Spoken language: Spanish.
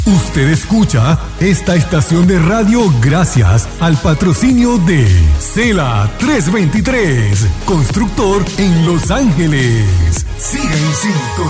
Usted escucha esta estación de radio gracias al patrocinio de Cela 323, constructor en Los Ángeles. Sigue en sintonía.